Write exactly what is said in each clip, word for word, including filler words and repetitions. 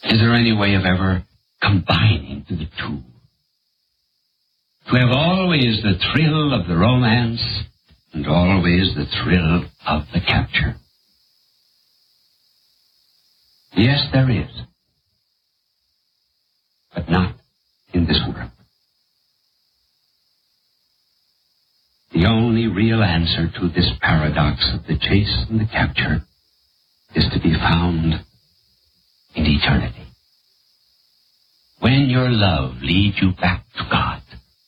Is there any way of ever combining the two? To have always the thrill of the romance and always the thrill of the capture. Yes, there is. But not in this world. The only real answer to this paradox of the chase and the capture is to be found in eternity. When your love leads you back to God,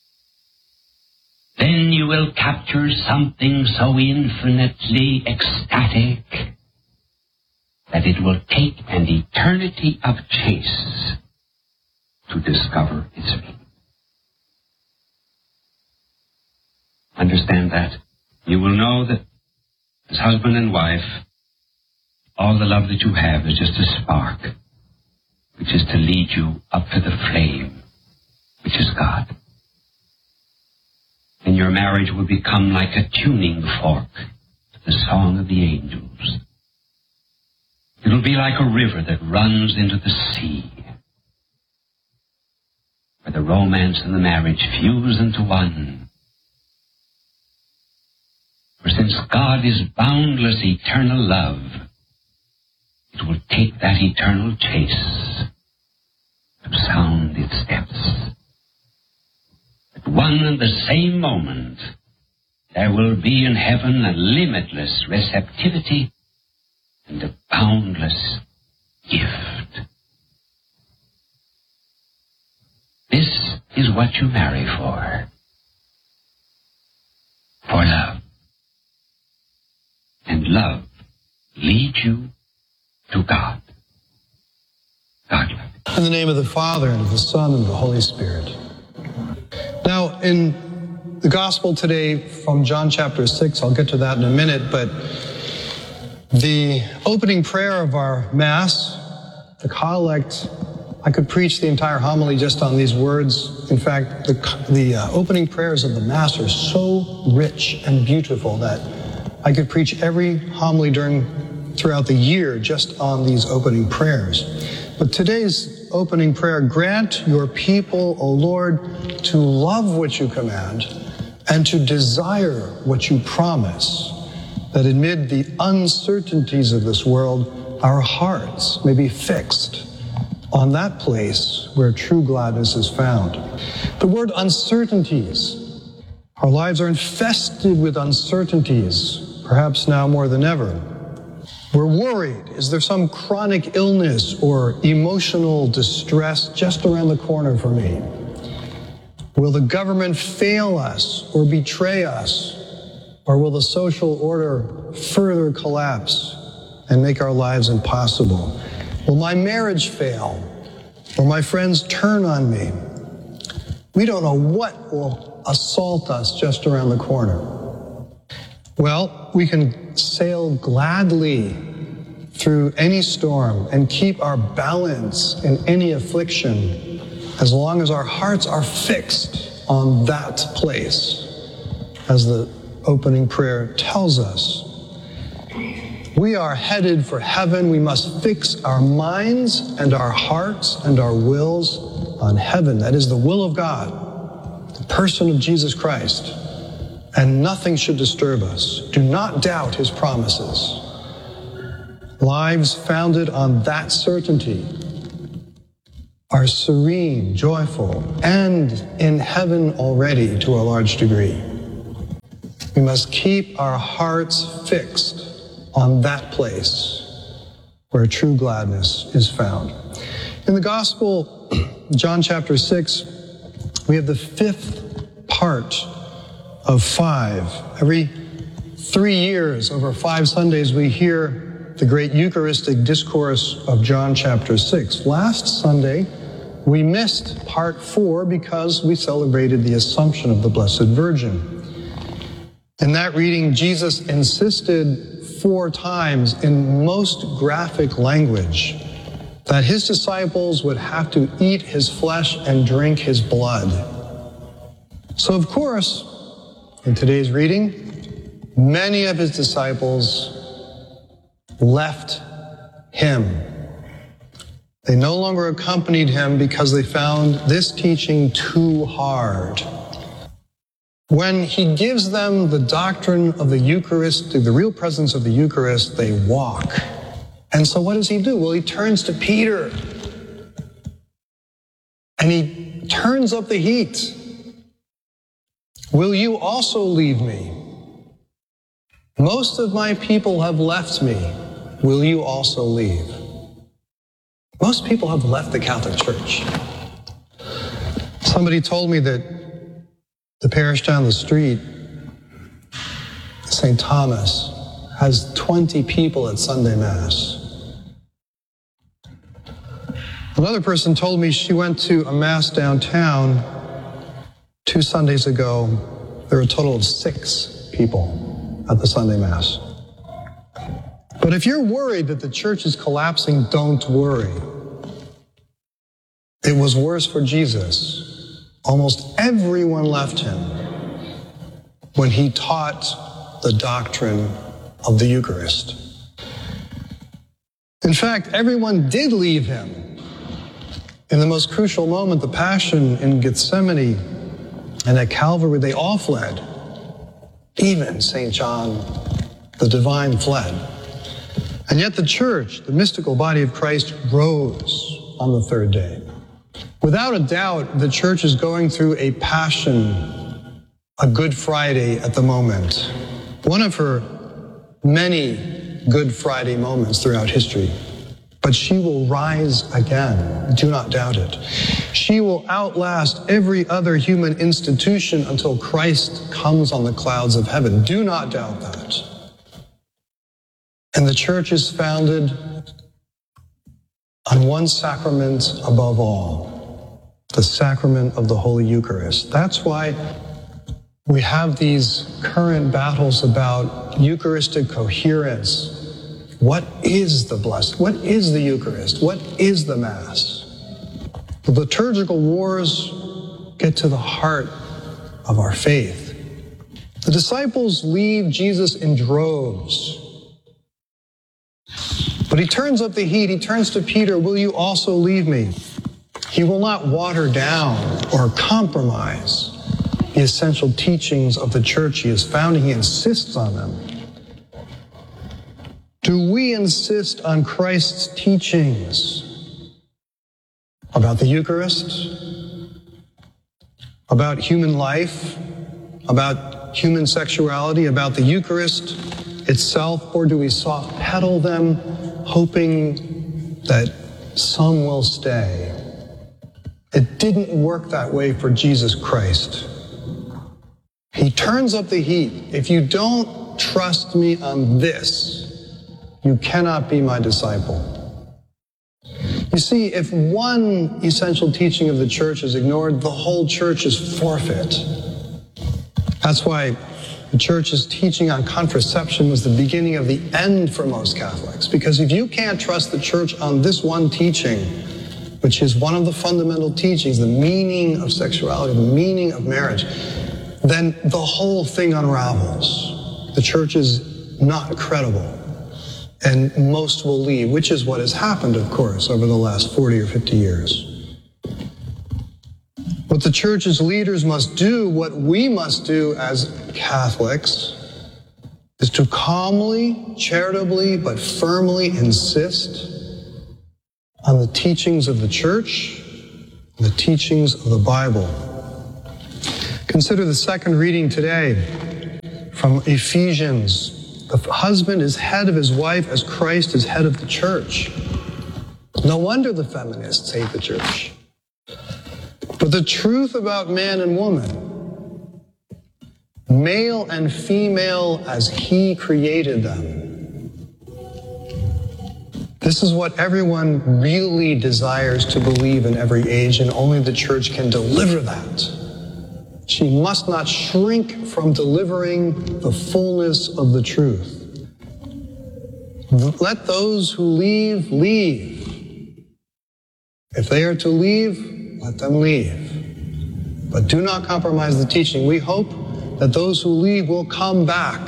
then you will capture something so infinitely ecstatic that it will take an eternity of chase to discover its meaning. Understand that. You will know that as husband and wife, all the love that you have is just a spark, which is to lead you up to the flame, which is God. And your marriage will become like a tuning fork to the song of the angels. It'll be like a river that runs into the sea, where the romance and the marriage fuse into one. For since God is boundless eternal love, it will take that eternal chase to sound its depths. At one and the same moment, there will be in heaven a limitless receptivity and a boundless gift. This is what you marry for. For love. And love leads you to God. God love. In the name of the Father, and of the Son, and of the Holy Spirit. Now, in the Gospel today from John chapter six, I'll get to that in a minute, but the opening prayer of our Mass, the collect, I could preach the entire homily just on these words. In fact, the, the uh, opening prayers of the Mass are so rich and beautiful that I could preach every homily during throughout the year just on these opening prayers. But today's opening prayer, grant your people, O Lord, to love what you command and to desire what you promise, that amid the uncertainties of this world, our hearts may be fixed on that place where true gladness is found. The word uncertainties. Our lives are infested with uncertainties, perhaps now more than ever. We're worried. Is there some chronic illness or emotional distress just around the corner for me? Will the government fail us or betray us? Or will the social order further collapse and make our lives impossible? Will my marriage fail? Or my friends turn on me? We don't know what will assault us just around the corner. Well, we can sail gladly through any storm and keep our balance in any affliction as long as our hearts are fixed on that place, as the opening prayer tells us. We are headed for heaven. We must fix our minds and our hearts and our wills on heaven. That is the will of God, the person of Jesus Christ. And nothing should disturb us. Do not doubt his promises. Lives founded on that certainty are serene, joyful, and in heaven already to a large degree. We must keep our hearts fixed on that place where true gladness is found. In the Gospel, John chapter six, we have the fifth part of five. Every three years, over five Sundays, we hear the great Eucharistic discourse of John chapter six. Last Sunday, we missed part four because we celebrated the Assumption of the Blessed Virgin. In that reading, Jesus insisted four times in most graphic language that his disciples would have to eat his flesh and drink his blood. So, of course, in today's reading, many of his disciples left him. They no longer accompanied him because they found this teaching too hard. When he gives them the doctrine of the Eucharist, the real presence of the Eucharist, they walk. And so what does he do? Well, he turns to Peter. And he turns up the heat. Will you also leave me? Most of my people have left me. Will you also leave? Most people have left the Catholic Church. Somebody told me that the parish down the street, Saint Thomas, has twenty people at Sunday Mass. Another person told me she went to a Mass downtown two Sundays ago. There were a total of six people at the Sunday Mass. But if you're worried that the church is collapsing, don't worry. It was worse for Jesus. Almost everyone left him when he taught the doctrine of the Eucharist. In fact, everyone did leave him. In the most crucial moment, the Passion in Gethsemane and at Calvary, they all fled. Even Saint John, the divine, fled. And yet the church, the mystical body of Christ, rose on the third day. Without a doubt, the church is going through a passion, a Good Friday at the moment. One of her many Good Friday moments throughout history. But she will rise again. Do not doubt it. She will outlast every other human institution until Christ comes on the clouds of heaven. Do not doubt that. And the church is founded on one sacrament above all, the sacrament of the Holy Eucharist. That's why we have these current battles about Eucharistic coherence. What is the blessing? What is the Eucharist? What is the Mass? The liturgical wars get to the heart of our faith. The disciples leave Jesus in droves. But he turns up the heat. He turns to Peter, will you also leave me? He will not water down or compromise the essential teachings of the church he is founding. He insists on them. Do we insist on Christ's teachings about the Eucharist, about human life, about human sexuality, about the Eucharist itself, or do we soft pedal them, hoping that some will stay? It didn't work that way for Jesus Christ. He turns up the heat. If you don't trust me on this, you cannot be my disciple. You see, if one essential teaching of the church is ignored, the whole church is forfeit. That's why the church's teaching on contraception was the beginning of the end for most Catholics. Because if you can't trust the church on this one teaching, which is one of the fundamental teachings, the meaning of sexuality, the meaning of marriage, then the whole thing unravels. The church is not credible. And most will leave, which is what has happened, of course, over the last forty or fifty years. What the church's leaders must do, what we must do as Catholics, is to calmly, charitably, but firmly insist on the teachings of the church, the teachings of the Bible. Consider the second reading today from Ephesians. The husband is head of his wife as Christ is head of the church. No wonder the feminists hate the church. But the truth about man and woman, male and female as he created them, this is what everyone really desires to believe in every age, and only the church can deliver that. She must not shrink from delivering the fullness of the truth. Let those who leave, leave. If they are to leave, let them leave. But do not compromise the teaching. We hope that those who leave will come back.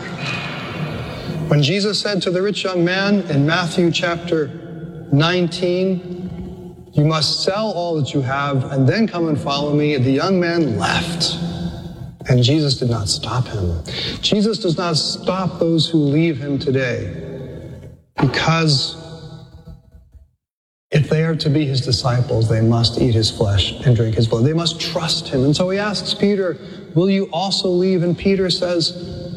When Jesus said to the rich young man in Matthew chapter nineteen, You must sell all that you have and then come and follow me. The young man left, and Jesus did not stop him. Jesus does not stop those who leave him today, because if they are to be his disciples, they must eat his flesh and drink his blood. They must trust him. And so he asks Peter, will you also leave? And Peter says,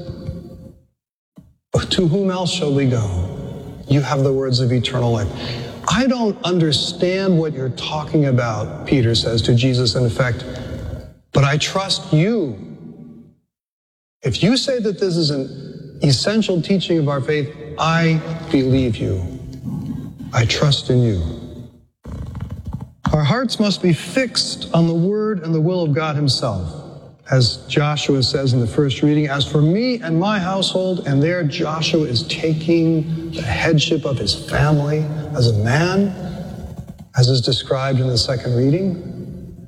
to whom else shall we go? You have the words of eternal life. I don't understand what you're talking about, Peter says to Jesus in effect, but I trust you. If you say that this is an essential teaching of our faith, I believe you. I trust in you. Our hearts must be fixed on the word and the will of God himself. As Joshua says in the first reading, as for me and my household, and there Joshua is taking the headship of his family as a man, as is described in the second reading.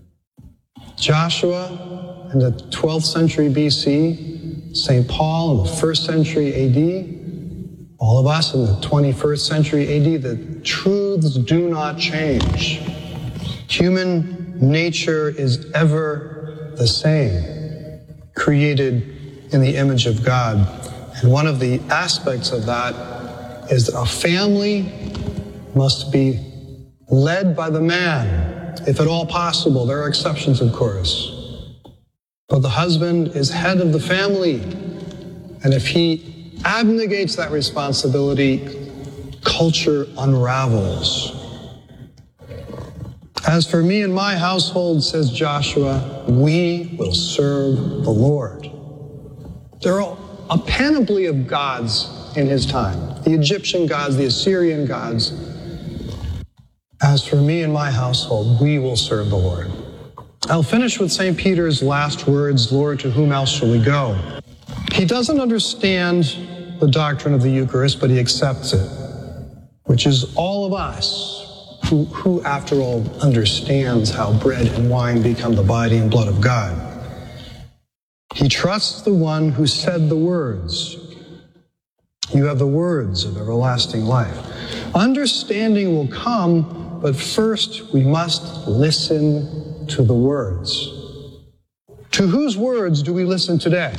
Joshua in the twelfth century B C, Saint Paul in the first century A D, all of us in the twenty-first century A D, the truths do not change. Human nature is ever the same, created in the image of God. And one of the aspects of that is that a family must be led by the man, if at all possible. There are exceptions, of course. But the husband is head of the family, and if he abnegates that responsibility, culture unravels. As for me and my household, says Joshua, we will serve the Lord. There are a panoply of gods in his time, the Egyptian gods, the Assyrian gods. As for me and my household, we will serve the Lord. I'll finish with Saint Peter's last words, Lord, to whom else shall we go? He doesn't understand the doctrine of the Eucharist, but he accepts it, which is all of us. Who, who, after all, understands how bread and wine become the body and blood of God. He trusts the one who said the words. You have the words of everlasting life. Understanding will come, but first we must listen to the words. To whose words do we listen today?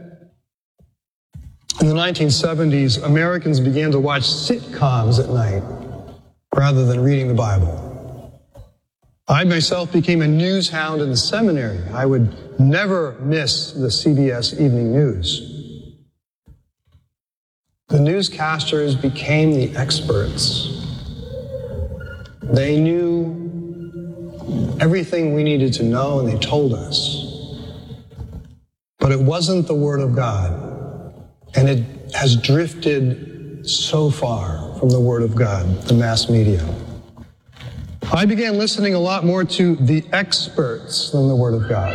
In the nineteen seventies, Americans began to watch sitcoms at night rather than reading the Bible. I myself became a news hound in the seminary. I would never miss the C B S Evening News. The newscasters became the experts. They knew everything we needed to know, and they told us. But it wasn't the Word of God, and it has drifted so far from the Word of God, the mass media. I began listening a lot more to the experts than the Word of God.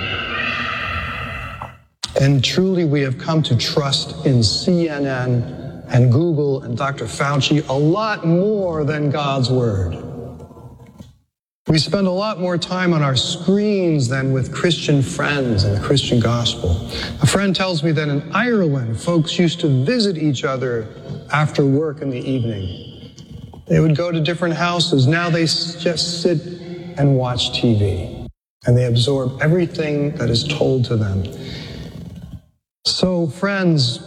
And truly we have come to trust in C N N and Google and Doctor Fauci a lot more than God's Word. We spend a lot more time on our screens than with Christian friends and the Christian gospel. A friend tells me that in Ireland, folks used to visit each other after work in the evening. They would go to different houses. Now they just sit and watch T V, and they absorb everything that is told to them. So, friends,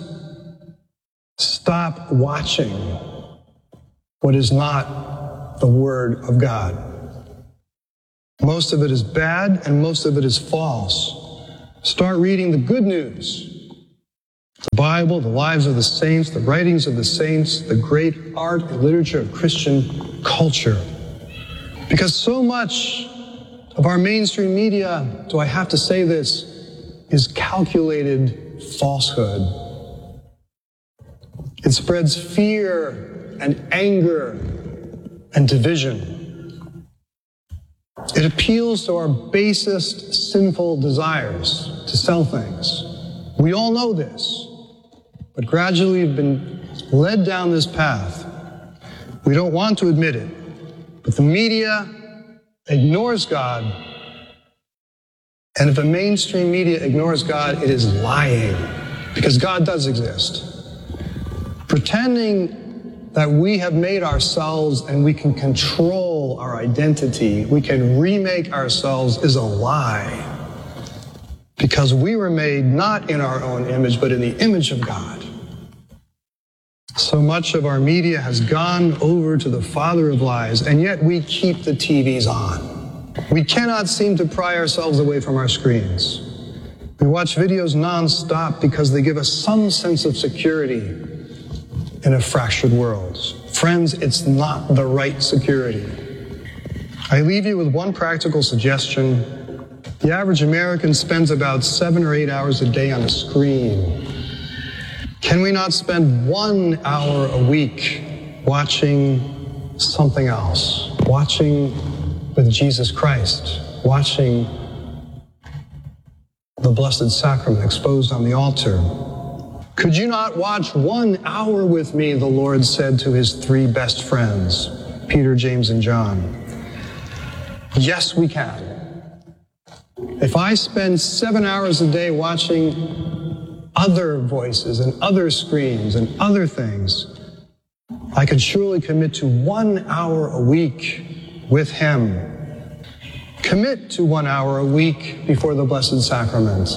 stop watching what is not the Word of God. Most of it is bad, and most of it is false. Start reading the good news. The Bible, the lives of the saints, the writings of the saints, the great art and literature of Christian culture. Because so much of our mainstream media, do I have to say this, is calculated falsehood. It spreads fear and anger and division. It appeals to our basest sinful desires to sell things. We all know this, but gradually we've been led down this path. We don't want to admit it, but the media ignores God, and if the mainstream media ignores God, it is lying, because God does exist. Pretending that we have made ourselves and we can control role, our identity, we can remake ourselves is a lie. Because we were made not in our own image, but in the image of God. So much of our media has gone over to the father of lies, and yet we keep the T Vs on. We cannot seem to pry ourselves away from our screens. We watch videos nonstop because they give us some sense of security in a fractured world. Friends, it's not the right security. I leave you with one practical suggestion. The average American spends about seven or eight hours a day on a screen. Can we not spend one hour a week watching something else? Watching with Jesus Christ, watching the Blessed Sacrament exposed on the altar. Could you not watch one hour with me, the Lord said to his three best friends, Peter, James, and John. Yes, we can. If I spend seven hours a day watching other voices and other screens and other things, I could surely commit to one hour a week with him. Commit to one hour a week before the Blessed Sacrament.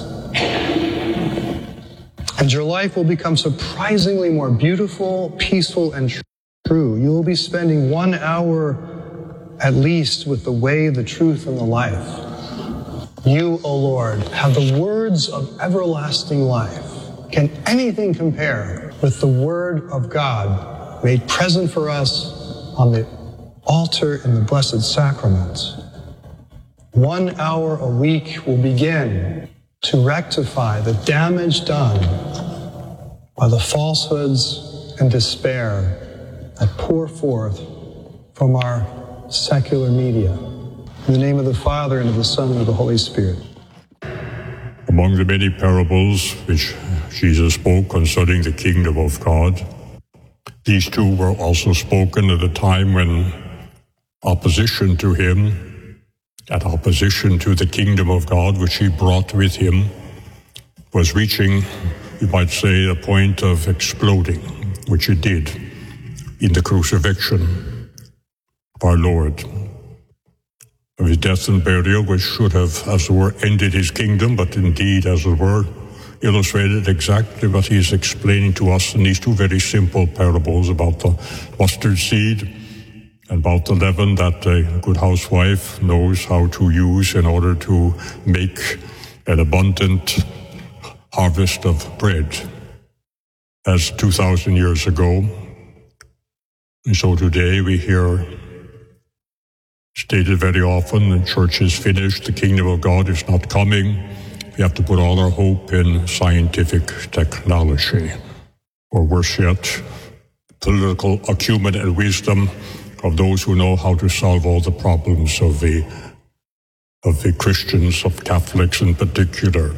And your life will become surprisingly more beautiful, peaceful, and true. You will be spending one hour at least with the way, the truth, and the life. You, O Lord, have the words of everlasting life. Can anything compare with the Word of God made present for us on the altar in the Blessed Sacrament? One hour a week will begin to rectify the damage done by the falsehoods and despair that pour forth from our secular media. In the name of the Father, and of the Son, and of the Holy Spirit. Among the many parables which Jesus spoke concerning the kingdom of God, these two were also spoken at a time when opposition to him, and opposition to the kingdom of God which he brought with him, was reaching, you might say, a point of exploding, which it did in the crucifixion of our Lord. Of his death and burial, which should have, as it were, ended his kingdom, but indeed, as it were, illustrated exactly what he is explaining to us in these two very simple parables about the mustard seed and about the leaven that a good housewife knows how to use in order to make an abundant harvest of bread, as two thousand years ago. And so today we hear stated very often, the church is finished, the kingdom of God is not coming. We have to put all our hope in scientific technology, or worse yet, political acumen and wisdom of those who know how to solve all the problems of the of the Christians, of Catholics in particular.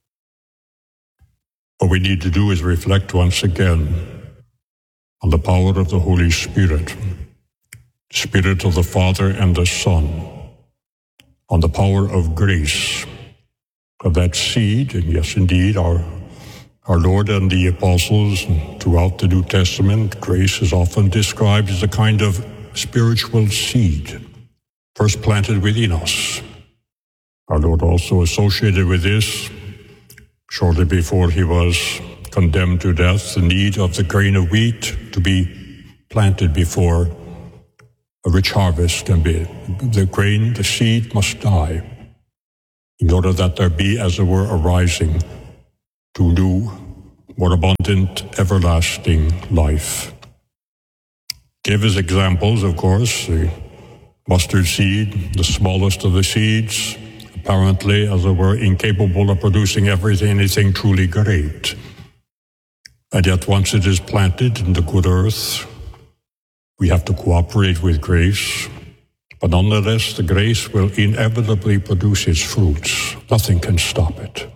What we need to do is reflect once again on the power of the Holy Spirit, Spirit of the Father and the Son, on the power of grace, of that seed. And yes, indeed, our, our Lord and the apostles, and throughout the New Testament, grace is often described as a kind of spiritual seed, first planted within us. Our Lord also associated with this, shortly before he was condemned to death, the need of the grain of wheat to be planted before a rich harvest can be. The grain, the seed must die in order that there be, as it were, a rising to new, more abundant, everlasting life. Give as examples, of course, the mustard seed, the smallest of the seeds, apparently, as it were, incapable of producing everything, anything truly great. And yet once it is planted in the good earth, we have to cooperate with grace, but nonetheless, the grace will inevitably produce its fruits. Nothing can stop it.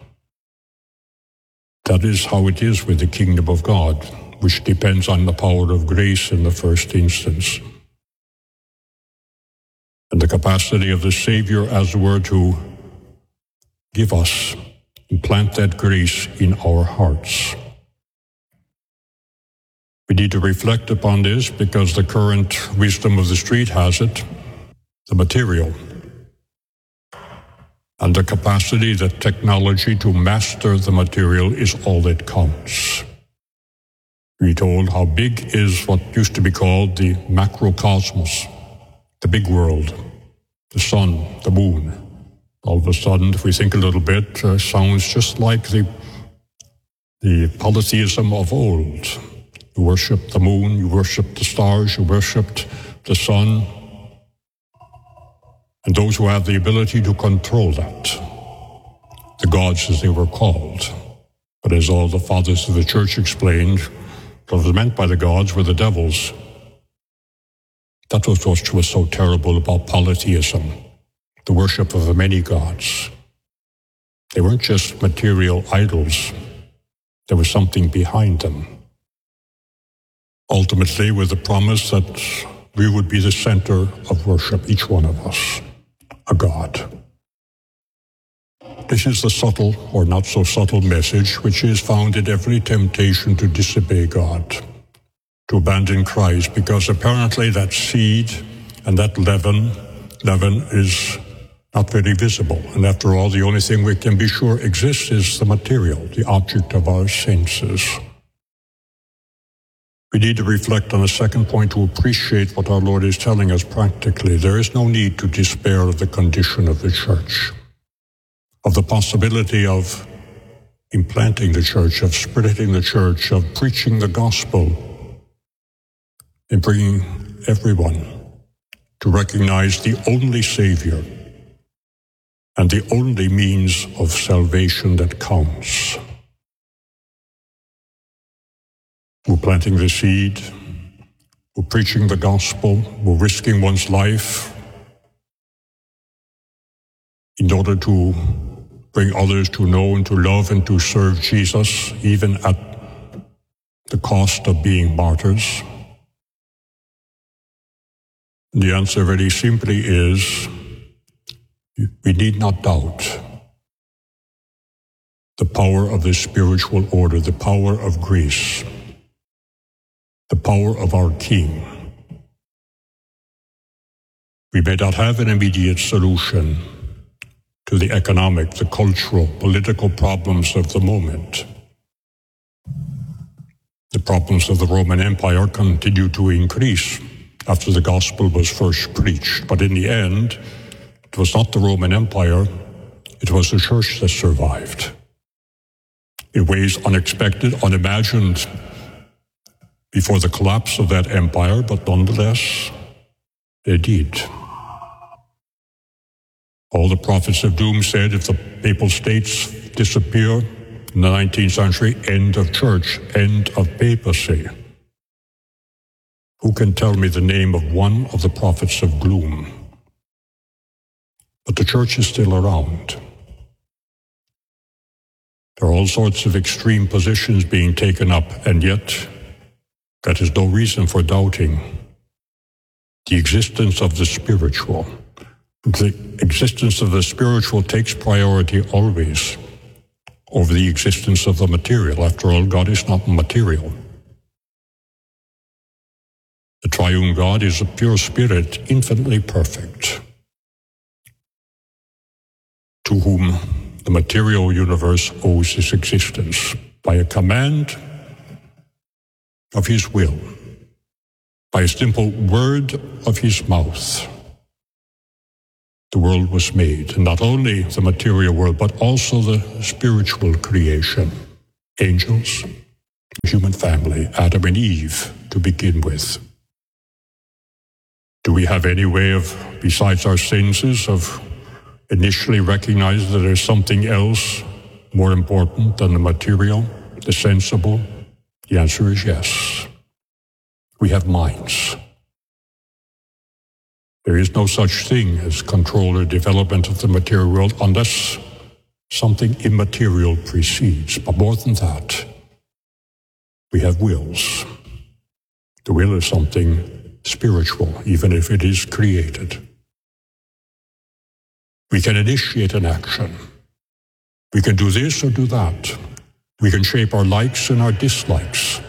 That is how it is with the kingdom of God, which depends on the power of grace in the first instance, and the capacity of the Savior, as it were, to give us and plant that grace in our hearts. We need to reflect upon this because the current wisdom of the street has it the material, and the capacity, the technology to master the material is all that counts. We're told how big is what used to be called the macrocosmos, the big world, the sun, the moon. All of a sudden, if we think a little bit, uh, sounds just like the, the polytheism of old. You worship the moon, you worship the stars, you worshiped the sun, and those who have the ability to control that, the gods as they were called. But as all the fathers of the church explained, what was meant by the gods were the devils. That was what was so terrible about polytheism, the worship of the many gods. They weren't just material idols. There was something behind them. Ultimately, with the promise that we would be the center of worship, each one of us, a God. This is the subtle or not so subtle message which is found in every temptation to disobey God, to abandon Christ, because apparently that seed and that leaven, leaven is not very visible. And after all, the only thing we can be sure exists is the material, the object of our senses. We need to reflect on the second point to appreciate what our Lord is telling us practically. There is no need to despair of the condition of the church, of the possibility of implanting the church, of spreading the church, of preaching the gospel, and bringing everyone to recognize the only Savior and the only means of salvation that counts. We're planting the seed, we're preaching the gospel, we're risking one's life in order to bring others to know and to love and to serve Jesus, even at the cost of being martyrs. And the answer very simply is, we need not doubt the power of the spiritual order, the power of grace, the power of our King. We may not have an immediate solution to the economic, the cultural, political problems of the moment. The problems of the Roman Empire continue to increase after the gospel was first preached. But in the end, it was not the Roman Empire, it was the church that survived. In ways unexpected, unimagined before the collapse of that empire, but nonetheless, they did. All the prophets of doom said, if the papal states disappear in the nineteenth century, end of church, end of papacy. Who can tell me the name of one of the prophets of gloom? But the church is still around. There are all sorts of extreme positions being taken up, and yet that is no reason for doubting the existence of the spiritual. The existence of the spiritual takes priority always over the existence of the material. After all, God is not material. The triune God is a pure spirit, infinitely perfect, to whom the material universe owes its existence by a command of his will, by a simple word of his mouth. The world was made, and not only the material world, but also the spiritual creation, angels, human family, Adam and Eve to begin with. Do we have any way of, besides our senses, of initially recognizing that there's something else more important than the material, the sensible? The answer is yes. We have minds. There is no such thing as control or development of the material world unless something immaterial precedes. But more than that, we have wills. The will is something spiritual, even if it is created. We can initiate an action. We can do this or do that. We can shape our likes and our dislikes.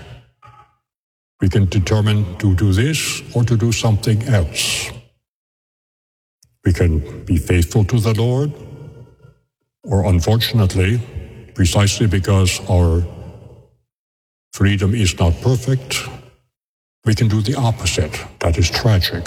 We can determine to do this or to do something else. We can be faithful to the Lord, or unfortunately, precisely because our freedom is not perfect, we can do the opposite. That is tragic.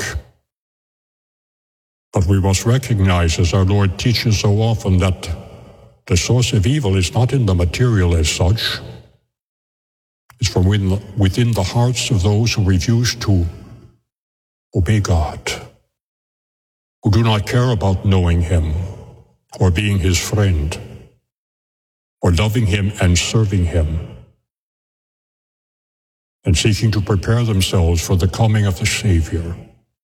But we must recognize, as our Lord teaches so often, that the source of evil is not in the material as such. It's from within the hearts of those who refuse to obey God, who do not care about knowing Him or being His friend or loving Him and serving Him and seeking to prepare themselves for the coming of the Savior.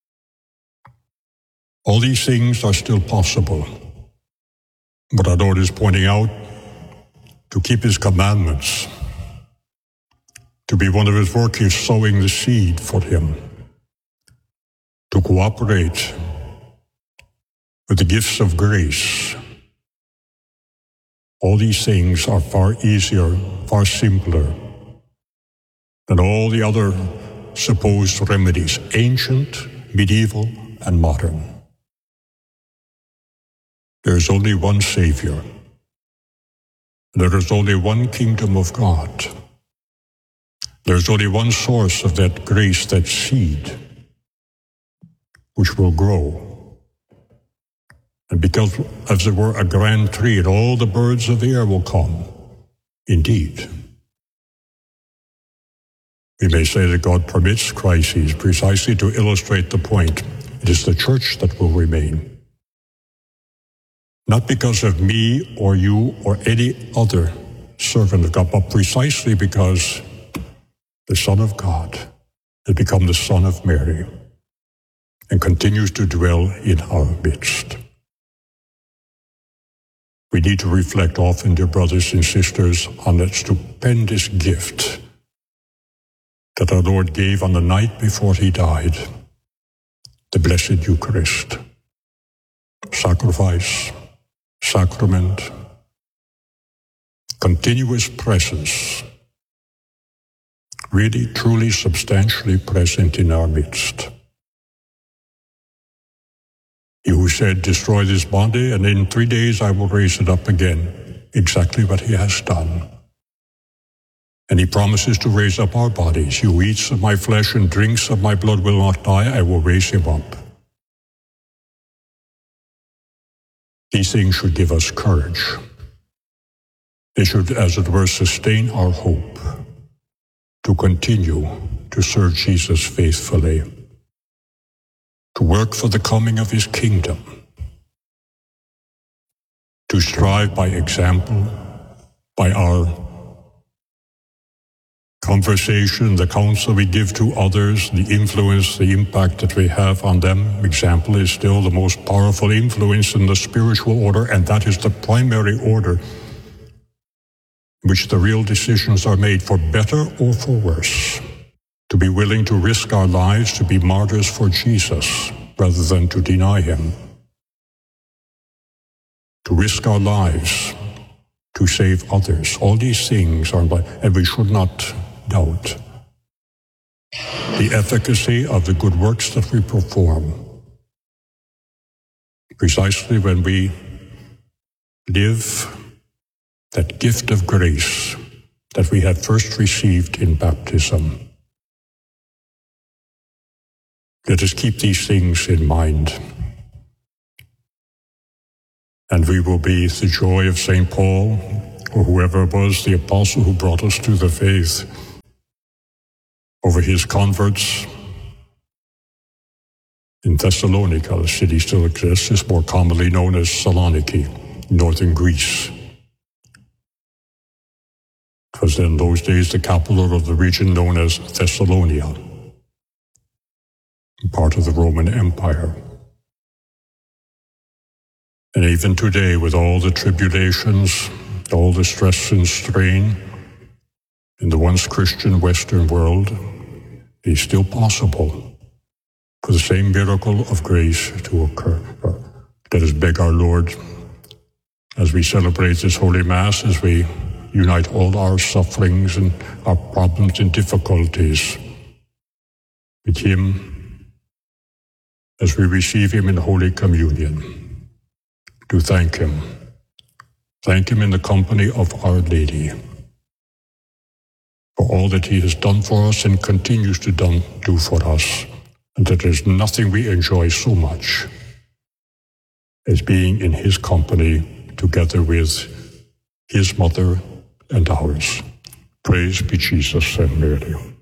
All these things are still possible, but our Lord is pointing out to keep His commandments, to be one of His work is sowing the seed for Him, to cooperate with the gifts of grace. All these things are far easier, far simpler than all the other supposed remedies, ancient, medieval, and modern. There is only one Savior. There is only one kingdom of God. There is only one source of that grace, that seed, which will grow. And because, as it were, a grand tree, and all the birds of the air will come. Indeed. We may say that God permits crises precisely to illustrate the point. It is the church that will remain. Not because of me or you or any other servant of God, but precisely because the Son of God has become the Son of Mary and continues to dwell in our midst. We need to reflect often, dear brothers and sisters, on that stupendous gift that our Lord gave on the night before He died, the Blessed Eucharist. Sacrifice, sacrament, continuous presence, really, truly, substantially present in our midst. He who said, destroy this body, and in three days I will raise it up again. Exactly what He has done. And He promises to raise up our bodies. He who eats of my flesh and drinks of my blood will not die. I will raise him up. These things should give us courage. They should, as it were, sustain our hope to continue to serve Jesus faithfully, to work for the coming of His kingdom, to strive by example, by our conversation, the counsel we give to others, the influence, the impact that we have on them. Example is still the most powerful influence in the spiritual order, and that is the primary order in which the real decisions are made, for better or for worse. To be willing to risk our lives, to be martyrs for Jesus, rather than to deny Him. To risk our lives, to save others. All these things are, and we should not doubt the efficacy of the good works that we perform. Precisely when we live that gift of grace that we have first received in baptism. Let us keep these things in mind, and we will be the joy of Saint Paul, or whoever was the apostle who brought us to the faith, over his converts in Thessalonica. The city still exists. It's more commonly known as Saloniki, northern Greece. It was in those days the capital of the region known as Thessalonia, part of the Roman Empire. And even today, with all the tribulations, all the stress and strain in the once Christian Western world, it is still possible for the same miracle of grace to occur. Let us beg our Lord, as we celebrate this Holy Mass, as we unite all our sufferings and our problems and difficulties with Him as we receive him in Holy Communion, to thank him. Thank him in the company of Our Lady for all that he has done for us and continues to done, do for us, and that there is nothing we enjoy so much as being in his company together with his mother and ours. Praise be Jesus and Mary.